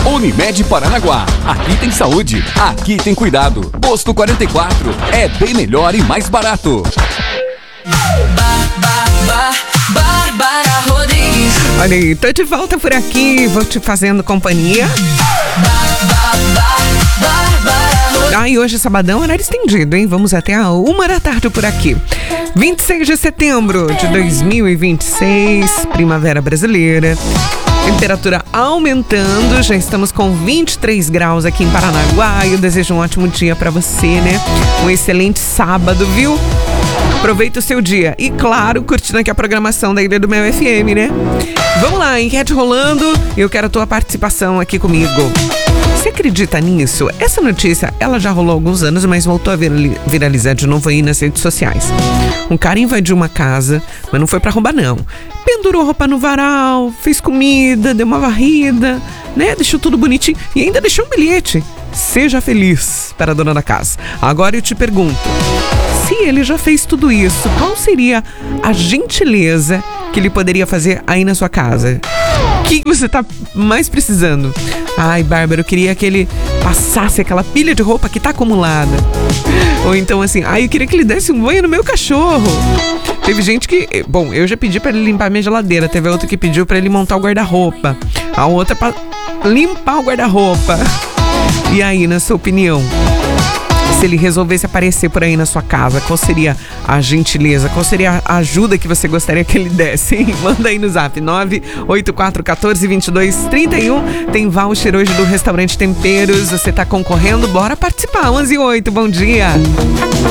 Unimed Paranaguá. Aqui tem saúde, aqui tem cuidado. Posto 44 é bem melhor e mais barato. Bárbara Rodrigues. Olha aí, tô de volta por aqui, vou te fazendo companhia. E hoje é sabadão, horário estendido, hein? Vamos até a 1h por aqui. 26 de setembro de 2026, primavera brasileira. Temperatura aumentando, já estamos com 23 graus aqui em Paranaguá. Eu desejo um ótimo dia pra você, né? Um excelente sábado, viu? Aproveita o seu dia. E claro, curtindo aqui a programação da Ilha do Mel FM, né? Vamos lá, enquete rolando. Eu quero a tua participação aqui comigo. Você acredita nisso? Essa notícia, ela já rolou há alguns anos, mas voltou a viralizar de novo aí nas redes sociais. Um cara invadiu uma casa, mas não foi pra roubar, não. Pendurou roupa no varal, fez comida, deu uma varrida, né? Deixou tudo bonitinho e ainda deixou um bilhete. Seja feliz para a dona da casa. Agora eu te pergunto, se ele já fez tudo isso, qual seria a gentileza que ele poderia fazer aí na sua casa? O que você tá mais precisando? Ai, Bárbara, eu queria que ele passasse aquela pilha de roupa que tá acumulada. Ou então assim, eu queria que ele desse um banho no meu cachorro. Teve gente que... Bom, eu já pedi pra ele limpar minha geladeira. Teve outra que pediu pra ele montar o guarda-roupa. A outra pra limpar o guarda-roupa. E aí, na sua opinião, se ele resolvesse aparecer por aí na sua casa, qual seria a gentileza? Qual seria a ajuda que você gostaria que ele desse? Manda aí no zap 984142231. Tem voucher hoje do Restaurante Temperos. Você tá concorrendo? Bora participar. 11h08, bom dia.